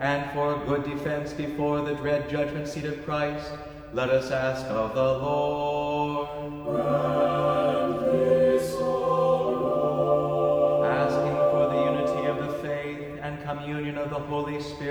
and for good defense before the dread judgment seat of Christ, let us ask of the Lord. Grant this, O Lord. Asking for the unity of the faith and communion of the Holy Spirit,